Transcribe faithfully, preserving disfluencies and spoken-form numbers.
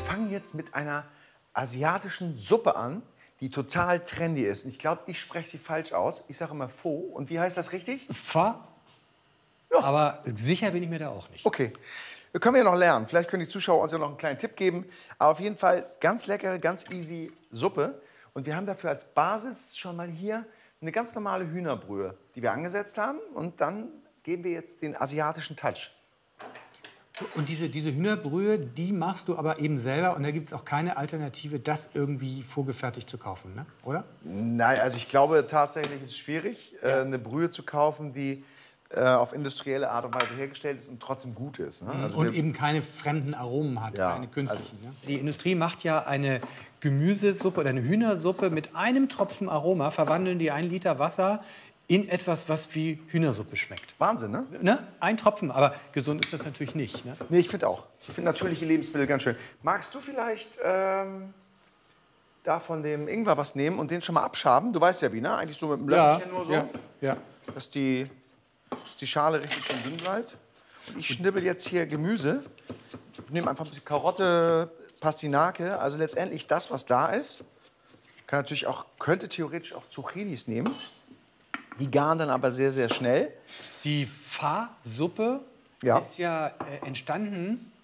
fangen jetzt mit einer asiatischen Suppe an, die total trendy ist. Und ich glaube, ich spreche sie falsch aus. Ich sage immer Pho. Und wie heißt das richtig? Pho. Ja. Aber sicher bin ich mir da auch nicht. Okay. Wir können ja noch lernen. Vielleicht können die Zuschauer uns ja noch einen kleinen Tipp geben. Aber auf jeden Fall ganz leckere, ganz easy Suppe. Und wir haben dafür als Basis schon mal hier eine ganz normale Hühnerbrühe, die wir angesetzt haben. Und dann geben wir jetzt den asiatischen Touch. Und diese, diese Hühnerbrühe, die machst du aber eben selber und da gibt es auch keine Alternative, das irgendwie vorgefertigt zu kaufen, ne? Oder? Nein, also ich glaube tatsächlich ist es schwierig, ja. äh, eine Brühe zu kaufen, die äh, auf industrielle Art und Weise hergestellt ist und trotzdem gut ist. Ne? Also und eben keine fremden Aromen hat, ja, keine künstlichen. also Ne? Die Industrie macht ja eine Gemüsesuppe oder eine Hühnersuppe mit einem Tropfen Aroma, verwandeln die ein Liter Wasser in etwas, was wie Hühnersuppe schmeckt. Wahnsinn, ne? ne? Ein Tropfen, aber gesund ist das natürlich nicht. Ne? Nee, ich finde auch. Ich finde natürliche Lebensmittel ganz schön. Magst du vielleicht ähm, da von dem Ingwer was nehmen und den schon mal abschaben? Du weißt ja wie, ne? Eigentlich so mit einem Löffelchen ja, nur so. Ja, ja. Dass, die, dass die Schale richtig schön dünn bleibt. Und ich schnibbel jetzt hier Gemüse. Ich nehme einfach ein bisschen Karotte, Pastinake. Also letztendlich das, was da ist. Kann natürlich auch, könnte theoretisch auch Zucchinis nehmen. Die garen dann aber sehr, sehr schnell. Die Pho-Suppe ja. ist ja äh, entstanden